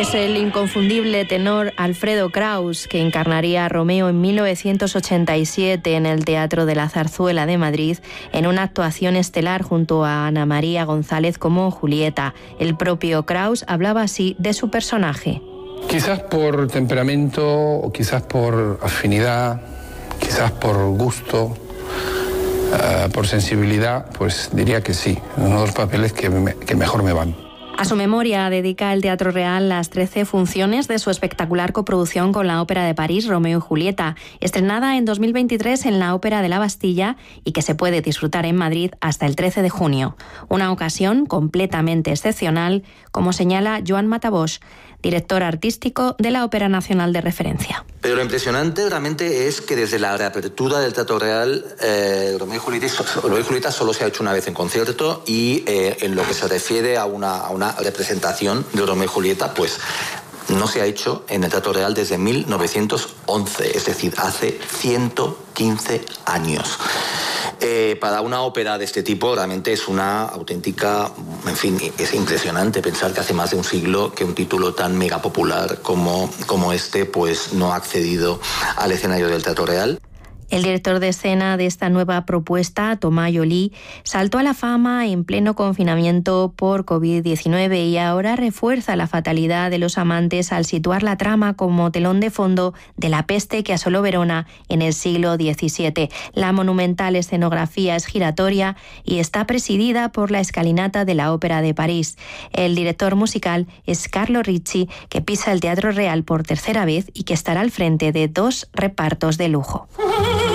Es el inconfundible tenor Alfredo Kraus, que encarnaría a Romeo en 1987 en el Teatro de la Zarzuela de Madrid, en una actuación estelar junto a Ana María González como Julieta. El propio Kraus hablaba así de su personaje. Quizás por temperamento, o quizás por afinidad, quizás por gusto, por sensibilidad, pues diría que sí, uno de los papeles que mejor me van. A su memoria dedica el Teatro Real las 13 funciones de su espectacular coproducción con la Ópera de París, Romeo y Julieta, estrenada en 2023 en la Ópera de la Bastilla y que se puede disfrutar en Madrid hasta el 13 de junio. Una ocasión completamente excepcional, como señala Joan Matabosch, director artístico de la Ópera Nacional de Referencia. Pero lo impresionante realmente es que desde la reapertura del Teatro Real, Romeo y Julieta solo se ha hecho una vez en concierto y en lo que se refiere a una representación de Romeo y Julieta, pues no se ha hecho en el Teatro Real desde 1911, es decir, hace 115 años. Para una ópera de este tipo realmente es una auténtica, en fin, es impresionante pensar que hace más de un siglo que un título tan mega popular como este pues no ha accedido al escenario del Teatro Real. El director de escena de esta nueva propuesta, Thomas Joly, saltó a la fama en pleno confinamiento por COVID-19 y ahora refuerza la fatalidad de los amantes al situar la trama como telón de fondo de la peste que asoló Verona en el siglo XVII. La monumental escenografía es giratoria y está presidida por la escalinata de la Ópera de París. El director musical es Carlo Ricci, que pisa el Teatro Real por tercera vez y que estará al frente de 2 repartos de lujo.